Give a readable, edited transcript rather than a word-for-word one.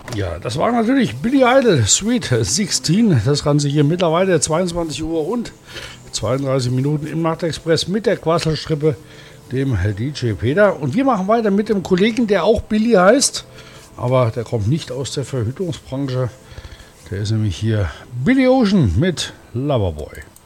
Ja, das war natürlich Billy Idol, Sweet 16. Das Ganze hier mittlerweile 22 Uhr und 32 Minuten im Nachtexpress mit der Quasselstrippe, dem DJ Peter. Und wir machen weiter mit dem Kollegen, der auch Billy heißt, aber der kommt nicht aus der Verhütungsbranche. Der ist nämlich hier Billy Ocean mit Loverboy.